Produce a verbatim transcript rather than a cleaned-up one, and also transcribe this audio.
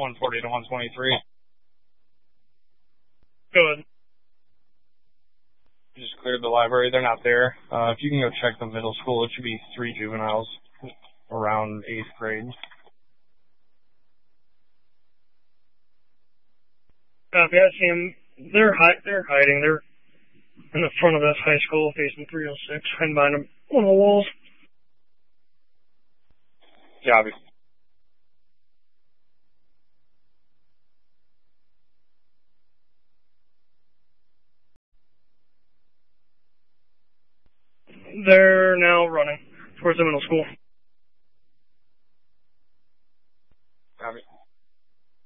one forty to one twenty-three. Good. Just cleared the library. They're not there. Uh, if you can go check the middle school, it should be three juveniles around eighth grade. Copy. I see them. They're, hi- they're hiding. They're in the front of this high school facing three oh six, hiding behind them, one of the walls. Copy. They're now running towards the middle school.